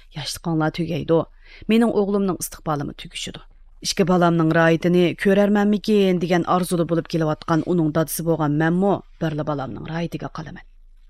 Yaşlıqanlar tügeydi. Mening o'g'limning istiqbolimi tugishidi. İki balamning rayitini ko'rarmanmikin degan arzuli bo'lib kelayotgan uning dadisi bo'lgan menmo birla balamning rayitiga qolaman.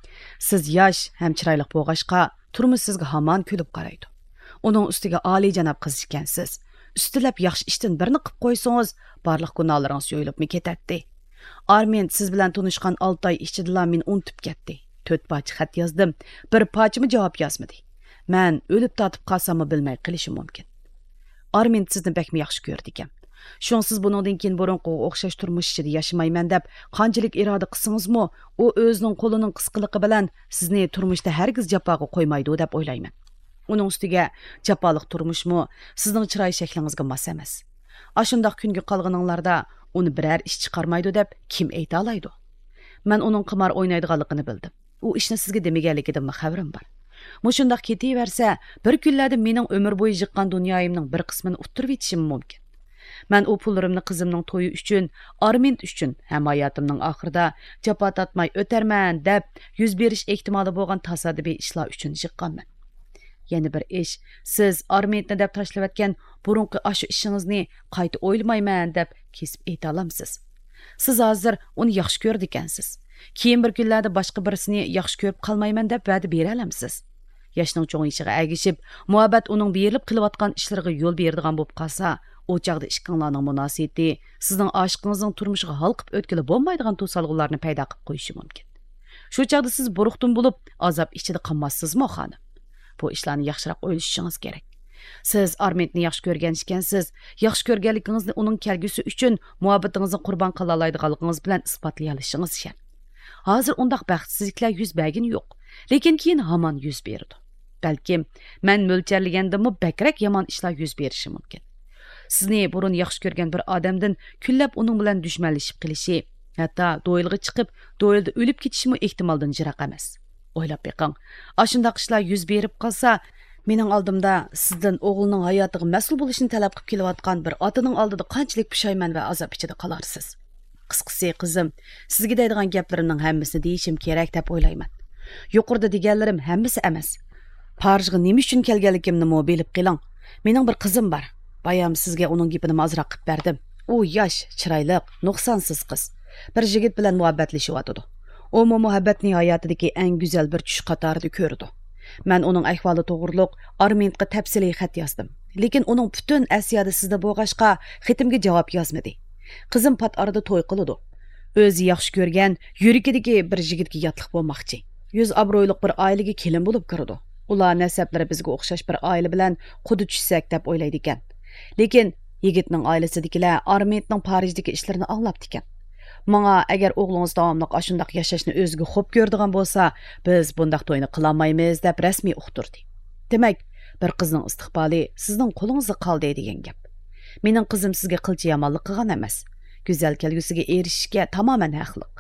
Siz yosh ham chiroyli bo'lg'ashqa turmush sizga hamon kulib qaraydi. Uning ustiga oliyjanob qiz ekansiz. Üstilab yaxshi ishdan birini qilib qo'ysangiz, barliq gunohlaringiz yo'yilibmi ketadi. Armin siz bilan tanishgan 6 oy ichida men unutib ketdi. 4 parcha xat yozdim, bir parchami javob yozmadi. Men o'lib tatib qolsammi bilmay qilishim mumkin. Armin sizni bakmi yaxshi ko'rdi ekan. Shunsiz buningdan keyin burunqi o'xshash turmush ichida yashamayman deb qanchalik iroda qilsingizmi, u o'zining qo'lining qisqaligi bilan sizni turmushda hargiz jafoga qo'ymaydi deb o'ylayman. Uning ustiga jafoliq turmushmi sizning chiroy shaklingizga mos emas. Ashundaq kunga qolganinglarda uni biror ish chiqarmaydi deb kim ayta oladi? Men uning qimor o'ynaydiganligini bildim. U ishni sizga demaganligidan xabarim bor. Mushundaq ketaversa, bir kunlarda mening umr bo'yi yiqqan dunyoyimning bir qismini uttirib etishim mumkin. Men u pullarimni qizimning to'yi uchun, Armin uchun ham hayotimning oxirida jafo tatmay o'tarman deb yuz berish ehtimoli bo'lgan tasodifiy ishlar uchun yiqqanman. Yana bir ish, siz Arminni deb tashlayotgan burunqi ashu ishingizni qayta o'ylamayman deb kesib ayta olamsiz. Siz hozir uni yaxshi ko'rdi ekansiz. Keyin bir kunlarda boshqa birisini yaxshi ko'rib qolmayman deb va'da bera olamsiz. Yoshning cho'ng'ishiga agishib, muhabbat uning berilib qilayotgan ishlariga yo'l beradigan bo'lib qolsa, o chaqda ishqinglarning munosabati sizning oshiqingizning turmushiga halqib o'tkili bo'lmaydigan to'salg'ularni paydo qilib qo'yishi mumkin. Shu chaqda siz buruqdin bo'lib, azob ichida qolmassizmi, xonim? Bu ishlarni yaxshiroq o'ylashingiz kerak. Siz Arminni yaxshi ko'rgan ekansiz, yaxshi ko'rganligingizni uning kelgusi uchun muhabbatingizni qurbon qila oladiganligingiz bilan isbotlay olishingiz shart. Hozir undaq baxtsizliklar yuz bergani yo'q, lekin keyin hamon yuz berdi. Balkim men mo'ljalligandimmi bakrak yomon ishlar yuz berishi mumkin. Sizni burun yaxshi ko'rgan bir odamdan kunlab uning bilan dushmanlashib qilishi, hatto do'yilga chiqib, do'yilda o'lib ketishimi ehtimoldan jiroq emas. O'ylab beqing, ashundaq ishlar yuz berib qolsa, mening oldimda sizdan o'g'lining hayotiga mas'ul bo'lishni talab qilib kelayotgan bir otaning oldida qanchalik pushaymon va azob ichida qolarsiz. Qisqasi qizim, sizga deydigan gaplarimning hammasini deyishim kerak deb o'ylayman. Yuqorida deganlarim hammasi emas. Parijga nima uchun kelganligimni bilib qiling. Mening bir qizim bor. Bayam sizga uning gapini ozroq qilib berdim. U yosh, chiroyli, nuqsonsiz qiz. Bir yigit bilan muhabbatlashyotdi. U muhabbatning hayotidagi eng go'zal bir tush qatorida ko'rdi. Men uning ahvoli to'g'riliq Arminga tafsiliy xat yozdim. Lekin uning butun asiyada sizda bo'lg'ashqa xatimga javob yozmadi. Qizim pat arada to'y qiladi. O'zi yaxshi ko'rgan, yuragidagi bir yigitga yotliq bo'lmoqchi. Yuz obro'yliq bir oilaga kelin bo'lib kirdi. Ular nasablari bizga o'xshash bir oila bilan qudi tushsak deb o'ylaydi ekan. Lekin yigitning oilasidagilar Arminning Parijdagi ishlarini anglabdi ekan. Menga agar o'g'lingiz davomli ashundaq yashashni o'ziga xo'p ko'rdigan bo'lsa, biz bundaq to'yni qila olmaymiz deb rasmiy uqtirdi. Demak, bir qizning istiqboli sizning qo'lingizda qoldi degan gap. Mening qizim sizga qilchi yomonlik qilgan emas. Go'zal kelgusiga erishishga tamoman haqliq.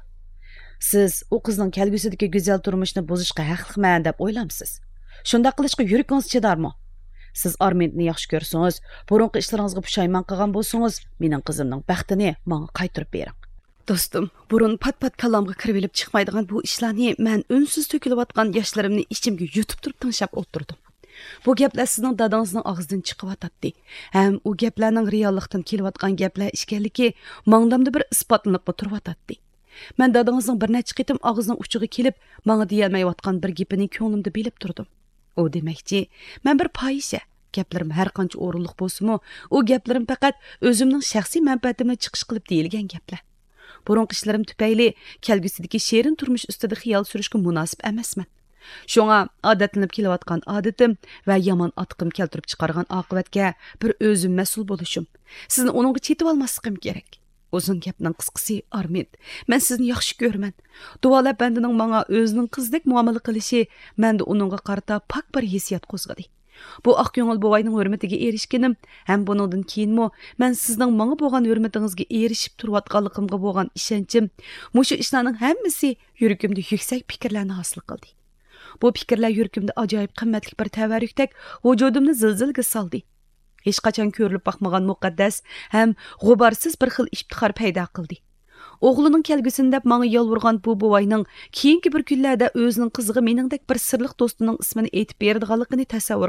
Siz u qizning kelgusidagi go'zal turmushni buzishga haqliman deb o'ylamsiz. Shunda qilishga yuragingiz chidarmi? Siz Arminni yaxshi ko'rsangiz, burunqi ishlaringizga pushaymon qilgan bo'lsangiz, mening qizimning baxtini menga qaytarib bering. Do'stim, burun pat-pat kalamga kirib olib chiqmaydigan bu ishlarni men unsiz to'kilayotgan yoshlarimni ichimga yutib turib tinglab o'tirdim. Bu gaplar sizning dadangizning og'zidan chiqyotdi. Ham u gaplarning reallikdan kelayotgan gaplar ekanligi mangdamda bir isbotlanib turibdi. Men dadangizning bir necha qitim og'zining uchiga kelib, menga deyolmayotgan bir gapini ko'nglimda bilib turdim. O demakchi, men bir poyisha. Gaplarim har qancha o'rinliq bo'lsa-mu, u gaplarim faqat o'zimning shaxsiy manfaatimga chiqish qilib deyilgan gaplar. Burunqi ishlarim tufayli kelgusidagi sherin turmush ustida xiyol surishga munosib emasman. Shunga odatlanib kelayotgan odatim va yomon atiqim keltirib chiqargan oqibatga bir o'zim mas'ul bo'lishim. Sizni uningga chetib olmasligim kerak. Uzun gapning qisqasi Armin, men sizni yaxshi ko'raman. Duolab bandining menga o'zining qizdek muomala qilishi menda uningga qarata pak bir hissiyat qo'zg'adi. Bu oq ko'ngil buvayning hurmatiga erishganim ham buningdan keyinmi men sizning menga bo'lgan hurmatingizga erishib turayotganligimga bo'lgan ishonchim, mushu ishlarning hammasi yuragimda yuksak fikrlarni hosil qildi. Bu fikrlar yuragimda ajoyib qimmatli bir tavarrukdek vujudimni zilzilaga soldi. Hech qachon ko'rilib boqmagan muqaddas ham g'uborsiz bir xil iftixor paydo qildi. O'g'lining kelgusini deb menga yolvurgan bu buvayning keyingi bir kunlarda o'zining qiziga meningdek bir sirliq do'stining ismini aytib beradiganligini tasavvur